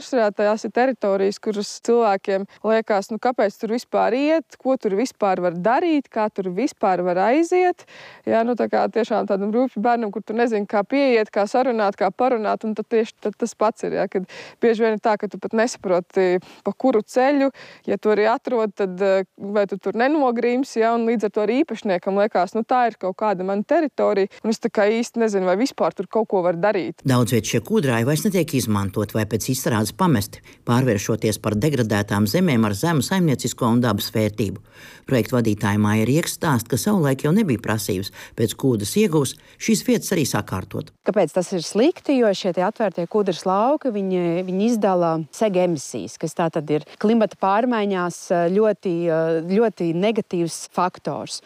pārsvarā tās ir teritorijas, kuras cilvēkiem liekas, kāpēc tur vispār iet, ko tur vispār var darīt, kā tur vispār var aiziet. Jā, tā kā tiešām tādam rūpju bērnam, kur tu nezini, kā pieiet, kā sarunāt, kā parunāt, un tad tieši tas pats ir, jā, kad bieži vien ir tā, ka tu pat nesaproti, pa kuru ceļu, ja tu arī atrod, tad vai tu tur nenogrīms, jā, un līdz ar to arī īpašniekam liekas, tā ir kaut kāda mana teritorija, un es tā kā īsti nezinu, vai vispār tur kaut ko var darīt. Daudz viet šie kūdrāji vairs netiek izmantot vai pēc izstrādes pamesti, pārvēršoties par degradētām zemēm ar zemu saimniecisko un dabas vērtību. Projekta vadītāja Māja Rieks stāsta, ka savulaik jau nebija prasības pēc kūdras iegūs šīs vietas arī sakārtot. Kāpēc tas ir slikti? Jo šie atvērtie kūdras lauki, viņi izdala sega emisijas, kas tātad ir klimata pārmaiņās ļoti negatīvs faktors.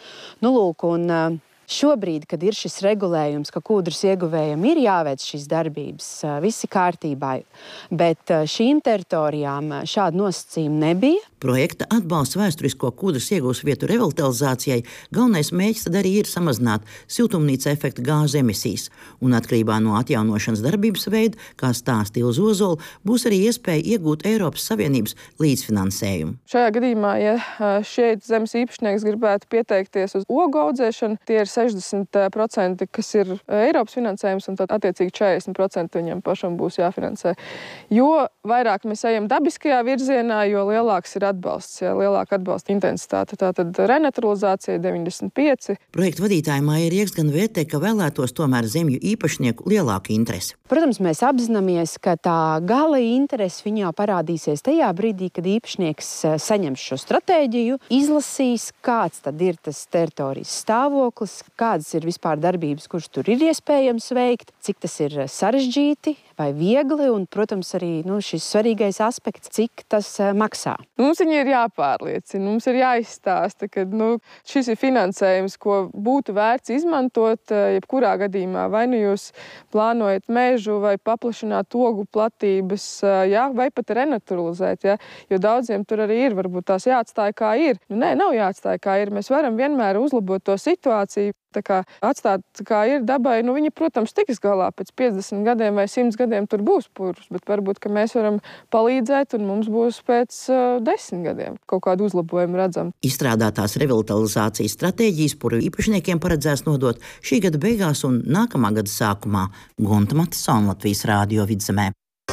Šobrīd, kad ir šis regulējums, ka kūdras ieguvējiem ir jāveic šīs darbības, visi kārtībā, bet šīm teritorijām šāda nosacījuma nebija. Projekta atbalsts vēsturisko kūdras iegūs vietu revitalizācijai galvenais mērķis tad arī ir samazināt siltumnīca efekta gāzu emisijas, un atkarībā no atjaunošanas darbības veida, kā stāsta Ilze Ozola, būs arī iespēja iegūt Eiropas Savienības līdzfinansējumu. Šajā gadījumā, ja šeit zemes īpašnieks gribētu pieteikties uz ogu audzēšanu, tie ir 60%, kas ir Eiropas finansējums, un tad attiecīgi 40% viņam pašam būs jāfinansē. Jo vairāk mēs ejam dabiskajā virzienā, jo lielāks ir atbalsts, lielāka atbalsta intensitāte. Tātad renaturalizācija 95%. Projekta vadītāja Māja Rieks gan vērtē, ka vēlētos tomēr zemju īpašnieku lielāku interesi. Protams, mēs apzināmies, ka tā gala interese viņā parādīsies tajā brīdī, kad īpašnieks saņems šo stratēģiju, izlasīs, kāds tad ir tas teritorijas stāvoklis, kādas ir vispār darbības, kuras tur ir iespējams veikt, cik tas ir sarežģīti vai viegli, un, protams, arī šis svarīgais aspekts, cik tas maksā. Mums viņi ir jāpārliecina, mums ir jāizstāsta, ka šis ir finansējums, ko būtu vērts izmantot jebkurā gadījumā. Vai jūs plānojat mežu vai paplašināt ogu platības, vai pat renaturalizēt, jo daudziem tur arī ir, varbūt tās jāatstāja kā ir. Nē, nav jāatstāja kā ir. Mēs varam vienmēr uzlabot to situāciju. Tā kā atstāt kā ir dabai, viņi, protams, tiks galā pēc 50 gadiem vai 100 gadiem tur būs purvs, bet varbūt, ka mēs varam palīdzēt un mums būs pēc 10 gadiem kaut kādu uzlabojumu redzam. Izstrādātās revitalizācijas stratēģijas puru īpašniekiem paredzēs nodot šī gada beigās un nākamā gada sākumā. Gunta Matisona, Latvijas Rādio Vidzemē.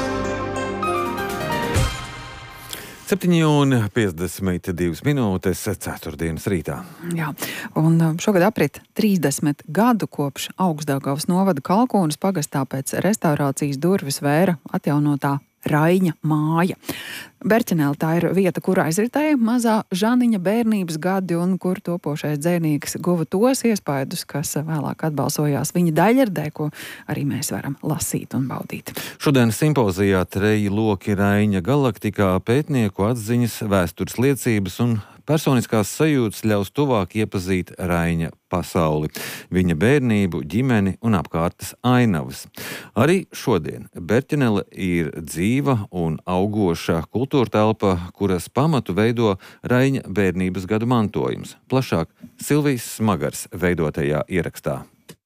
7:52 minūtes ceturtdienas rītā. Jā, un šogad aprit 30 gadu kopš Augstdaugavas novada Kalkūnas pagastā pēc restaurācijas durvis vēra atjaunotā Raiņa māja. Berķenēla tā ir vieta, kur aizritēja mazā Žaniņa bērnības gadi un kur topošais dzēnieks guva tos iespaidus, kas vēlāk atbalsojās viņa daļradē, ko arī mēs varam lasīt un baudīt. Šodien simpozijā Treji loki Raiņa galaktikā pētnieku atziņas, vēstures liecības un personiskās sajūtas ļaus tuvāk iepazīt Raiņa pasauli, viņa bērnību, ģimeni un apkārtnes ainavas. Arī šodien Berķenele ir dzīva un augoša kultūra telpa, kuras pamatu veido Raiņa bērnības gadu mantojums. Plašāk Silvijas Smagars veidotajā ierakstā.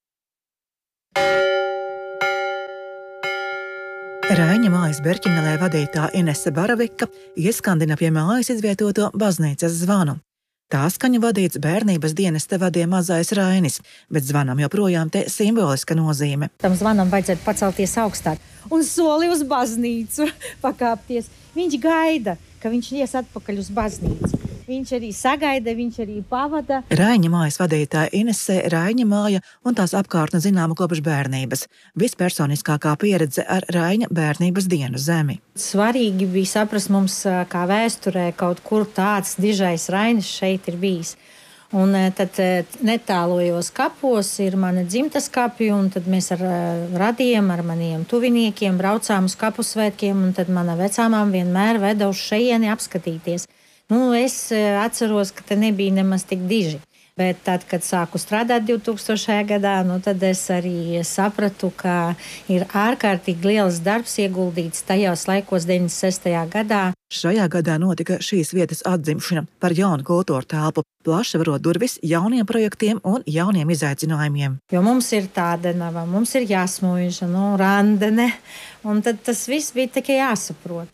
Raiņa mājas Berķenelē vadītā Inese Baravika ieskandina pie mājas izvietoto baznīcas zvanu. Tā skaņa vadīts bērnības dienesta vadīja mazais Rainis, bet zvanam joprojām te simboliska nozīme. Tam zvanam vajadzētu pacelties augstāk un soli uz baznīcu pakāpties. Viņš gaida, ka viņš ies atpakaļ uz baznīcu. Viņš arī sagaida, viņš arī pavada. Raiņa mājas vadītāja Inese Raiņa māja un tās apkārtne zināma kopš bērnības. Vispersoniskākā pieredze ar Raiņa bērnības dienu zemi. Svarīgi bija saprast mums, kā vēsturē kaut kur tāds dižais Rainis šeit ir bijis. Un tad netālojos kapos ir mana dzimtas kapi, un tad mēs ar radiem, ar maniem tuviniekiem braucām uz kapu svētkiem, un tad mana vecāmām vienmēr veda uz šejieni apskatīties. Es atceros, ka te nebija nemaz tik diži. Bet tad, kad sāku strādāt 2000. gadā, tad es arī sapratu, ka ir ārkārtīgi liels darbs ieguldīts tajos laikos 96. gadā. Šajā gadā notika šīs vietas atzimšana par jaunu kultūra telpu, plaši varot durvis jauniem projektiem un jauniem izaicinājumiem. Jo mums ir tāda nava, mums ir jāsmuiža, randene, un tad tas viss bija tikai jāsaprot.